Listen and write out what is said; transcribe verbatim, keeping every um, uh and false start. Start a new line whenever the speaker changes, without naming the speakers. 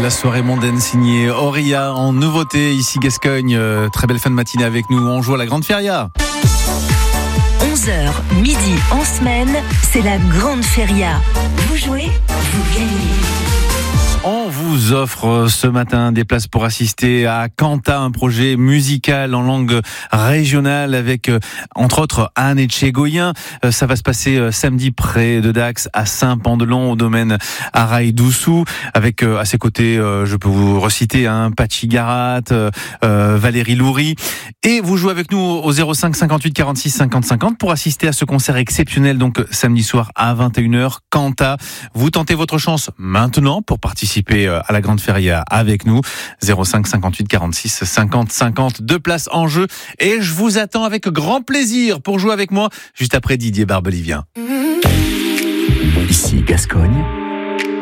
la soirée mondaine signée Auria en nouveauté ici Gascogne. Euh, très belle fin de matinée avec nous. On joue à la Grande Feria.
onze heures midi en semaine, c'est la Grande Feria. Vous jouez, vous gagnez.
On vous offre ce matin des places pour assister à Canta, un projet musical en langue régionale avec, entre autres, Anne Etchegoyen. Ça va se passer samedi près de Dax à Saint-Pandelon au domaine Araï-Doussou. Avec à ses côtés, je peux vous reciter un hein, Pachi Garat, euh, Valérie Loury. Et vous jouez avec nous au zéro cinq cinquante-huit quarante-six cinquante cinquante pour assister à ce concert exceptionnel, donc samedi soir à vingt et une heures. Canta. Vous tentez votre chance maintenant pour participer à la Grande Feria avec nous. zéro cinq cinquante-huit quarante-six cinquante cinquante. Deux places en jeu. Et je vous attends avec grand plaisir pour jouer avec moi juste après Didier Barbelivien.
Ici Gascogne,